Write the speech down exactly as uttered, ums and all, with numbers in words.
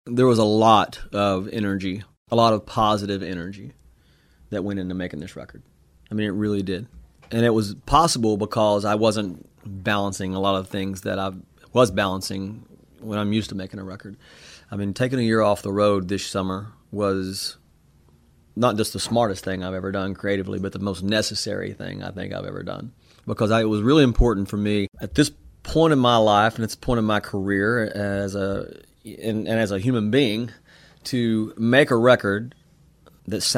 There was a lot of energy, a lot of positive energy that went into making this record. I mean, it really did. And it was possible because I wasn't balancing a lot of things that I was balancing when I'm used to making a record. I mean, taking a year off the road this summer was not just the smartest thing I've ever done creatively, but the most necessary thing I think I've ever done. Because I, it was really important for me at this point in my life and at this point in my career as a and, and as a human being to make a record that